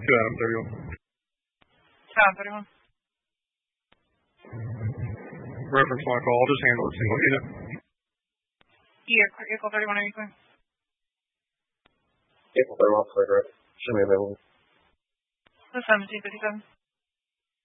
Adam 31. Adam 31. Reference my call. I'll just handle it single unit. Eagle 31, anything? Eagle 31, clear direct. Should be available. The 1757.